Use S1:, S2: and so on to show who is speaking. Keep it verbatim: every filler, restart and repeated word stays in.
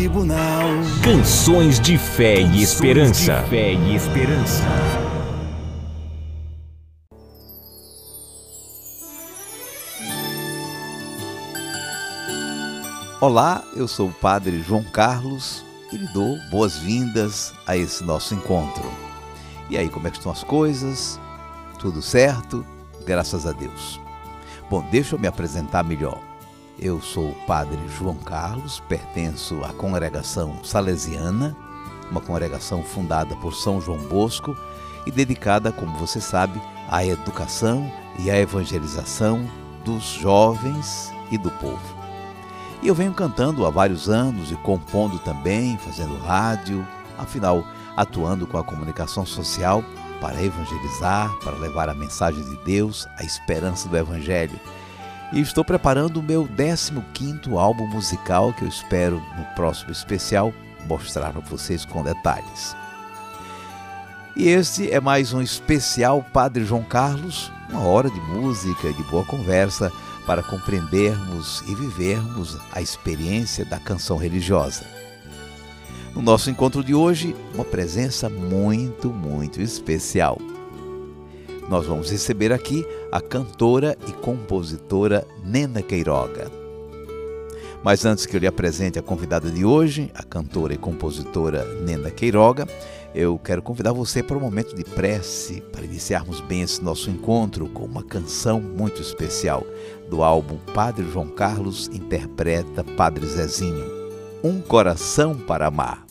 S1: tribunal.
S2: Canções de fé e
S1: Canções
S2: esperança.
S1: de fé e esperança.
S3: Olá, eu sou o Padre João Carlos e lhe dou boas-vindas a esse nosso encontro. E aí, como é que estão as coisas? Tudo certo? Graças a Deus. Bom, deixa eu me apresentar melhor. Eu sou o Padre João Carlos, pertenço à congregação salesiana, uma congregação fundada por São João Bosco e dedicada, como você sabe, à educação e à evangelização dos jovens e do povo. E eu venho cantando há vários anos e compondo também, fazendo rádio, afinal, atuando com a comunicação social para evangelizar, para levar a mensagem de Deus, a esperança do Evangelho. E estou preparando o meu décimo quinto álbum musical, que eu espero, no próximo especial, mostrar para vocês com detalhes. E este é mais um especial Padre João Carlos, uma hora de música e de boa conversa, para compreendermos e vivermos a experiência da canção religiosa. No nosso encontro de hoje, uma presença muito, muito especial. Nós vamos receber aqui a cantora e compositora Nena Queiroga. Mas antes que eu lhe apresente a convidada de hoje, a cantora e compositora Nena Queiroga, eu quero convidar você para um momento de prece, para iniciarmos bem esse nosso encontro com uma canção muito especial do álbum Padre João Carlos interpreta Padre Zezinho, Um Coração para Amar.